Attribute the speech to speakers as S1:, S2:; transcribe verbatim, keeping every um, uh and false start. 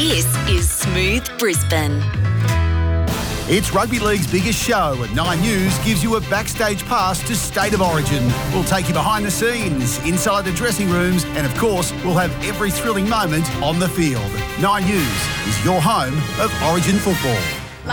S1: This is Smooth Brisbane.
S2: It's Rugby League's biggest show, and Nine News gives you a backstage pass to State of Origin. We'll take you behind the scenes, inside the dressing rooms, and of course, we'll have every thrilling moment on the field. Nine News is your home of Origin football.